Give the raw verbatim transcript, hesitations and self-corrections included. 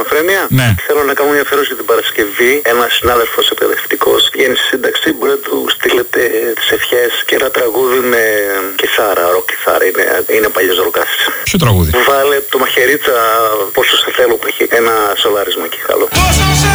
Ελληνοφρένεια. Ναι. Θέλω να κάνω μια αφιέρωση για την Παρασκευή. Ένας συνάδελφος εκπαιδευτικός βγαίνει στη σύνταξη. Μπορεί να του στείλετε τις ευχές και ένα τραγούδι με κιθάρα, ροκ κιθάρα. Είναι, είναι παλιός ροκάς. Ποιο τραγούδι? Βάλε το Μαχαιρίτσα, πόσο σε θέλω, που έχει ένα σολάρισμα εκεί. Καλό.